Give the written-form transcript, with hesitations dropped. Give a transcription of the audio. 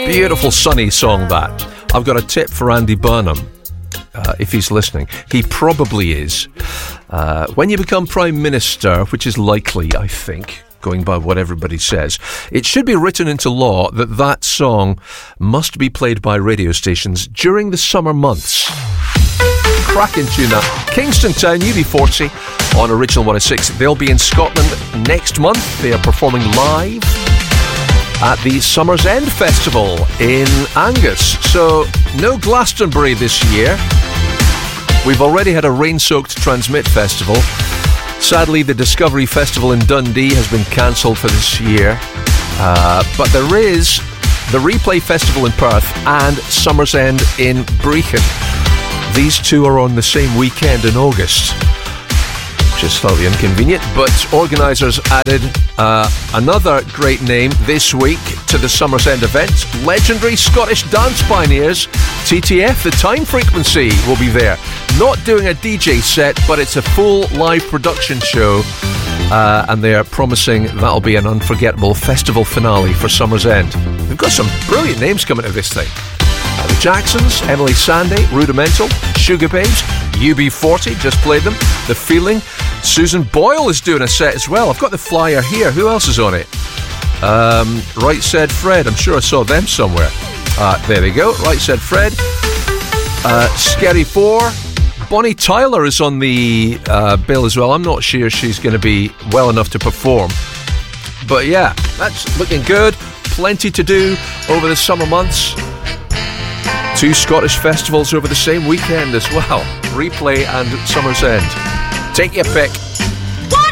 Beautiful sunny song that. I've got a tip for Andy Burnham, if he's listening. He probably is. When you become Prime Minister, which is likely, I think, going by what everybody says, it should be written into law that that song must be played by radio stations during the summer months. Cracking tune that. Kingston Town, UB40 on Original 106. They'll be in Scotland next month. They are performing live at the Summer's End Festival in Angus. So, no Glastonbury this year. We've already had a rain-soaked Transmit Festival. Sadly, the Discovery Festival in Dundee has been cancelled for this year. But there is the Replay Festival in Perth and Summer's End in Brechin. These two are on the same weekend in August, which is slightly inconvenient, but organisers added another great name this week to the Summer's End event. Legendary Scottish dance pioneers, TTF, The Time Frequency, will be there. Not doing a DJ set, but it's a full live production show, and they are promising that'll be an unforgettable festival finale for Summer's End. We've got some brilliant names coming to this thing. The Jacksons, Emily Sandé, Rudimental, Sugar Babes, UB40, just played them. The Feeling. Susan Boyle is doing a set as well. I've got the flyer here. Who else is on it? Right Said Fred. I'm sure I saw them somewhere. There they go. Right Said Fred. Scary 4. Bonnie Tyler is on the bill as well. I'm not sure she's going to be well enough to perform. But yeah, that's looking good. Plenty to do over the summer months. 2 Scottish festivals over the same weekend as well. Replay and Summer's End. Take your pick.